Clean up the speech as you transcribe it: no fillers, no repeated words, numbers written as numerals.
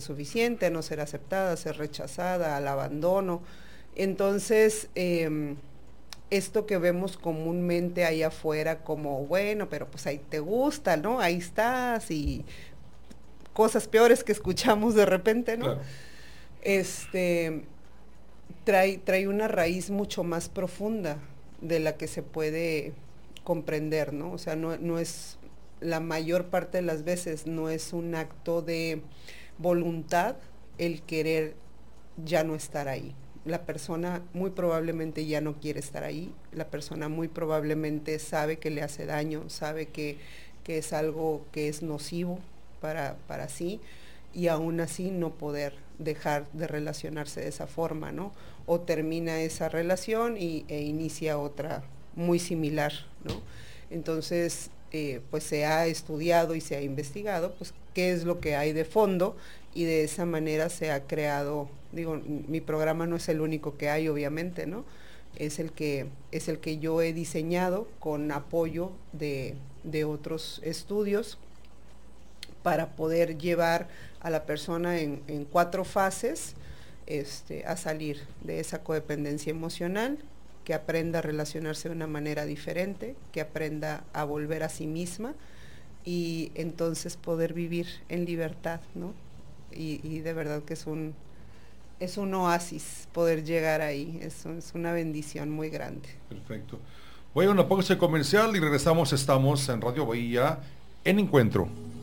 suficiente, a no ser aceptada, a ser rechazada, al abandono. Entonces, esto que vemos comúnmente ahí afuera como, bueno, pero pues ahí te gusta, ¿no? Ahí estás y cosas peores que escuchamos de repente, ¿no? Claro. Este, trae una raíz mucho más profunda de la que se puede comprender, ¿no? O sea, no es, la mayor parte de las veces no es un acto de voluntad el querer ya no estar ahí. La persona muy probablemente ya no quiere estar ahí, la persona muy probablemente sabe que le hace daño, sabe que es algo que es nocivo para sí, y aún así no poder dejar de relacionarse de esa forma, ¿no? O termina esa relación e inicia otra muy similar, ¿no? Entonces, pues se ha estudiado y se ha investigado, pues qué es lo que hay de fondo, y de esa manera se ha creado, digo, mi programa no es el único que hay, obviamente, ¿no? Es el que yo he diseñado con apoyo de otros estudios para poder llevar a la persona en 4 fases a salir de esa codependencia emocional, que aprenda a relacionarse de una manera diferente, que aprenda a volver a sí misma y entonces poder vivir en libertad, ¿no? Y de verdad que es un oasis poder llegar ahí, es una bendición muy grande. Perfecto. Voy a una pausa comercial y regresamos. Estamos en Radio Bahía en Encuentro.